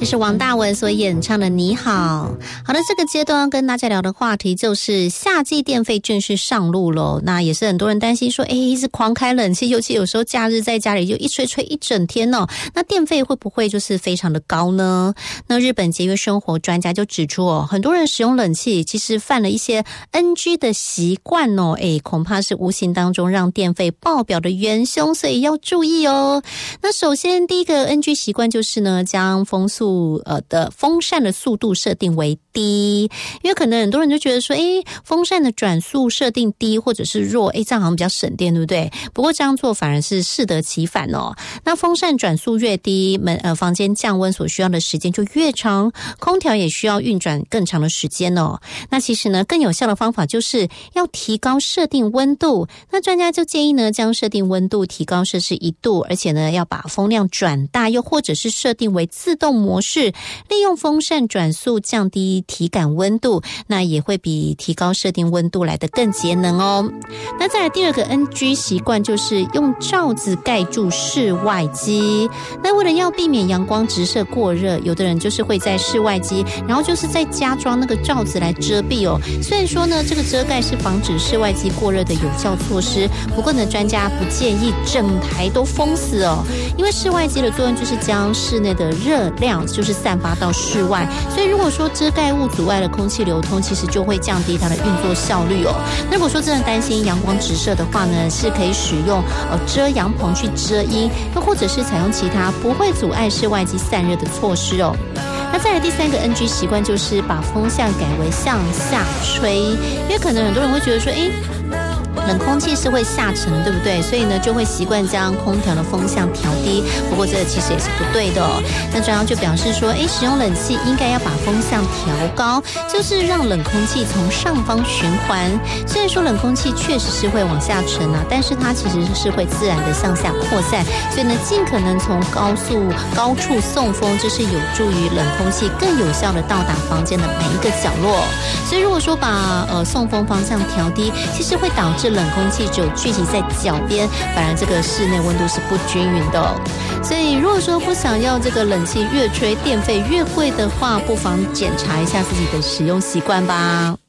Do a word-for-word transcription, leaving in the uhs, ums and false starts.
这是王大文所演唱的你好。好的，这个阶段跟大家聊的话题就是夏季电费正式上路了。那也是很多人担心说，哎，一直狂开冷气，尤其有时候假日在家里就一吹吹一整天哦，那电费会不会就是非常的高呢？那日本节约生活专家就指出哦，很多人使用冷气其实犯了一些 N G 的习惯哦，哎，恐怕是无形当中让电费爆表的元凶，所以要注意哦。那首先第一个 N G 习惯就是呢，将风速呃的风扇的速度设定为低，因为可能很多人就觉得说，诶，风扇的转速设定低或者是弱，诶，这样好像比较省电，对不对？不过这样做反而是适得其反哦。那风扇转速越低，门呃房间降温所需要的时间就越长，空调也需要运转更长的时间哦。那其实呢，更有效的方法就是要提高设定温度。那专家就建议呢，将设定温度提高摄氏一度，而且呢，要把风量转大，又或者是设定为自动模式，利用风扇转速降低体感温度，那也会比提高设定温度来得更节能哦。那再来第二个 N G 习惯就是用罩子盖住室外机。那为了要避免阳光直射过热，有的人就是会在室外机，然后就是再加装那个罩子来遮蔽哦。虽然说呢，这个遮盖是防止室外机过热的有效措施，不过呢，专家不建议整台都封死哦，因为室外机的作用就是将室内的热量就是散发到室外，所以如果说遮盖物阻碍了空气流通，其实就会降低它的运作效率哦。那如果说真的担心阳光直射的话呢，是可以使用呃遮阳棚去遮阴，又或者是采用其他不会阻碍室外机散热的措施哦。那再来第三个 N G 习惯就是把风向改为向下吹，因为可能很多人会觉得说，诶，冷空气是会下沉，对不对？所以呢，就会习惯将空调的风向调低。不过这个其实也是不对的哦。那专家就表示说，诶，使用冷气应该要把风向调高，就是让冷空气从上方循环。虽然说冷空气确实是会往下沉啊，但是它其实是会自然的向下扩散。所以呢，尽可能从高速高处送风，这是有助于冷空气更有效的到达房间的每一个角落。所以如果说把呃送风方向调低，其实会导致冷空气只有聚集在脚边，反而这个室内温度是不均匀的哦。所以如果说不想要这个冷气越吹电费越贵的话，不妨检查一下自己的使用习惯吧。